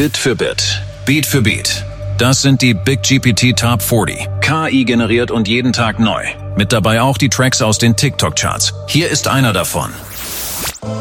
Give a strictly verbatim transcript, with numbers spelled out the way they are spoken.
Bit für Bit, Beat für Beat. Das sind die Big G P T Top vierzig. K I generiert und jeden Tag neu. Mit dabei auch die Tracks aus den TikTok-Charts. Hier ist einer davon.